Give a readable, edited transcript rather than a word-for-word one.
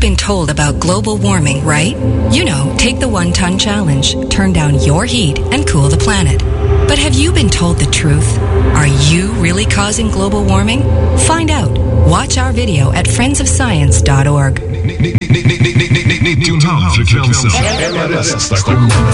been told about global warming, right? You know, take the 1 ton challenge, turn down your heat, and cool the planet. But have you been told the truth? Are you really causing global warming? Find out. Watch our video at friendsofscience.org.